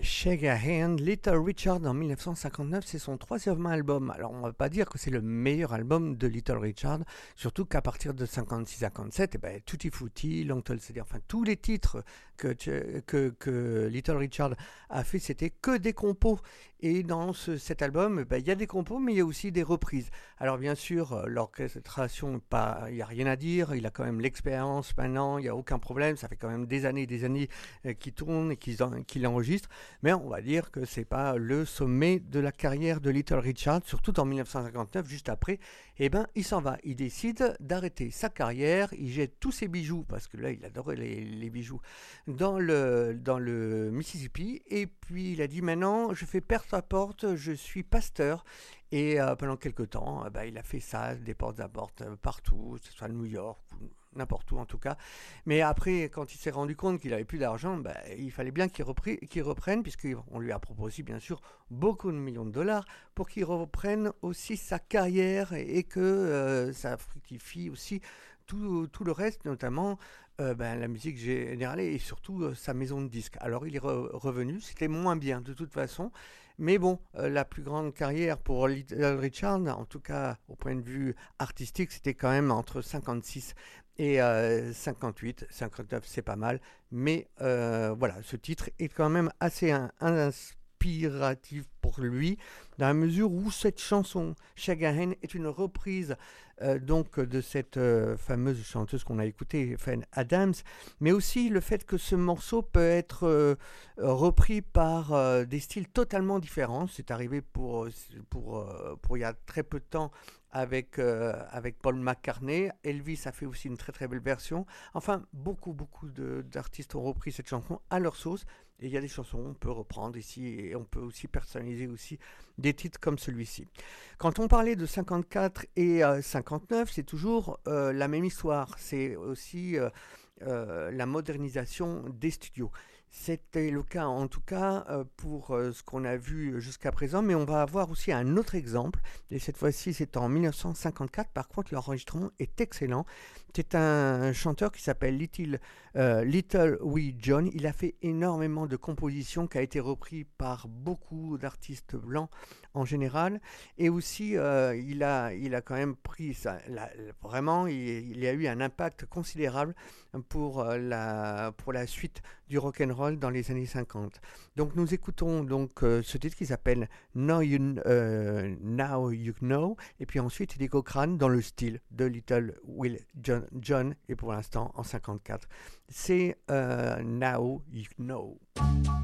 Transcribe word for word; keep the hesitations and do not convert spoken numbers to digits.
Shake a Hand, Little Richard en mille neuf cent cinquante-neuf, c'est son troisième album. Alors on va pas dire que c'est le meilleur album de Little Richard, surtout qu'à partir de cinquante-six cinquante-sept, eh ben, Tutti Frutti, Long Tall City, enfin tous les titres que, que, que Little Richard a fait, c'était que des compos. Et dans ce, cet album, ben, il y a des compos, mais il y a aussi des reprises. Alors bien sûr, l'orchestration, pas, il n'y a rien à dire, il a quand même l'expérience maintenant, il n'y a aucun problème, ça fait quand même des années et des années euh, qu'il tourne et qu'il, qu'il enregistre, mais on va dire que c'est pas le sommet de la carrière de Little Richard, surtout en mille neuf cent cinquante-neuf, juste après, et ben il s'en va, il décide d'arrêter sa carrière, il jette tous ses bijoux, parce que là il adorait les, les bijoux, dans le, dans le Mississippi, et puis il a dit maintenant je fais porte à porte, je suis pasteur. Et euh, pendant quelques temps, euh, bah, il a fait ça, des portes à porte euh, partout, que ce soit à New York, ou n'importe où en tout cas. Mais après, quand il s'est rendu compte qu'il n'avait plus d'argent, bah, il fallait bien qu'il, repris, qu'il reprenne, puisqu'on lui a proposé bien sûr beaucoup de millions de dollars, pour qu'il reprenne aussi sa carrière et, et que euh, ça fructifie aussi tout, tout le reste, notamment euh, ben, la musique générale et surtout euh, sa maison de disques. Alors il est re- revenu, c'était moins bien de toute façon, mais bon, euh, la plus grande carrière pour Little Richard, en tout cas au point de vue artistique, c'était quand même entre cinquante-six et euh, cinquante-huit. cinquante-neuf, c'est pas mal, mais euh, voilà, ce titre est quand même assez un, un, inspiratif pour lui, dans la mesure où cette chanson, Shake a Hand, est une reprise euh, donc de cette euh, fameuse chanteuse qu'on a écoutée, Fan Adams, mais aussi le fait que ce morceau peut être euh, repris par euh, des styles totalement différents. C'est arrivé pour, pour, euh, pour il y a très peu de temps avec, euh, avec Paul McCartney. Elvis a fait aussi une très très belle version. Enfin, beaucoup beaucoup de, d'artistes ont repris cette chanson à leur sauce. Et il y a des chansons qu'on peut reprendre ici et on peut aussi personnaliser aussi des titres comme celui-ci. Quand on parlait de cinquante-quatre et euh, cinquante-neuf, c'est toujours euh, la même histoire. C'est aussi euh, euh, la modernisation des studios. C'était le cas en tout cas euh, pour euh, ce qu'on a vu jusqu'à présent, mais on va avoir aussi un autre exemple, et cette fois-ci c'est en mille neuf cent cinquante-quatre, par contre l'enregistrement est excellent. C'est un chanteur qui s'appelle Little, euh, Little Wee John, il a fait énormément de compositions qui a été repris par beaucoup d'artistes blancs en général, et aussi euh, il, a, il a quand même pris, ça, la, vraiment il, il y a eu un impact considérable pour, euh, la, pour la suite du rock'n'roll dans les années cinquante. Donc nous écoutons donc euh, ce titre qui s'appelle Now You, euh, Now You Know, et puis ensuite il est Cochrane dans le style de Little Will John, John et pour l'instant en cinquante-quatre. C'est euh, Now You Know.